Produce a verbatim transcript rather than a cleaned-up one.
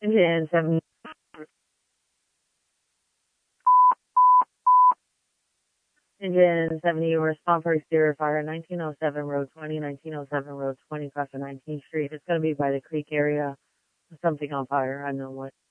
Engine seven. Engine seventy, respond for exterior fire, nineteen oh seven Road twenty, nineteen oh seven Road twenty, across the nineteenth Street. It's going to be by the creek area. Something on fire. I don't know what.